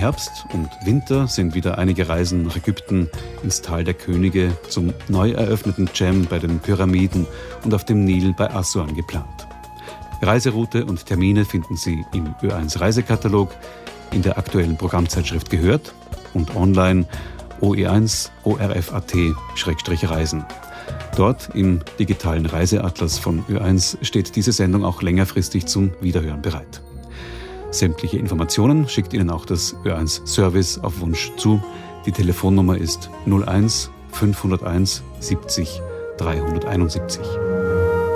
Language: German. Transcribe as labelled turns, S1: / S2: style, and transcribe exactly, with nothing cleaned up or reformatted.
S1: Herbst und Winter sind wieder einige Reisen nach Ägypten, ins Tal der Könige, zum neu eröffneten Dschem bei den Pyramiden und auf dem Nil bei Assuan geplant. Reiseroute und Termine finden Sie im Ö eins Reisekatalog, in der aktuellen Programmzeitschrift Gehört und online o e eins o r f punkt a t Schrägstrich reisen. Dort im digitalen Reiseatlas von Ö eins steht diese Sendung auch längerfristig zum Wiederhören bereit. Sämtliche Informationen schickt Ihnen auch das Ö eins Service auf Wunsch zu. Die Telefonnummer ist null eins fünfhunderteins siebzig dreihunderteinundsiebzig.